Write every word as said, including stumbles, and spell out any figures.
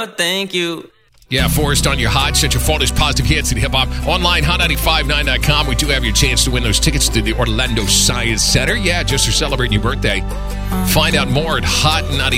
thank you. Yeah, Forrest on your hot. Set your phone as positive hits and hip hop. Online, hot nine five nine dot com. We do have your chance to win those tickets to the Orlando Science Center. Yeah, just for celebrating your birthday. Find out more at hot ninety.